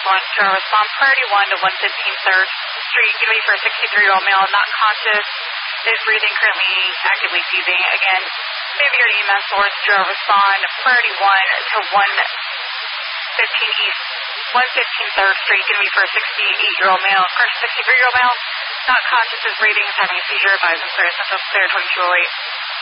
Lawrence, driver respond, priority 1 to 115 3rd Street, getaway for a 63-year-old male, not conscious, is breathing, currently actively seizing. Again, Xavier EMS Lawrence, driver respond, priority 1 to 115 East, 115 3rd Street, getaway for a 68-year-old male, 63-year-old male, not conscious, is breathing, is having a seizure, advised and clear, Central Clear 2208.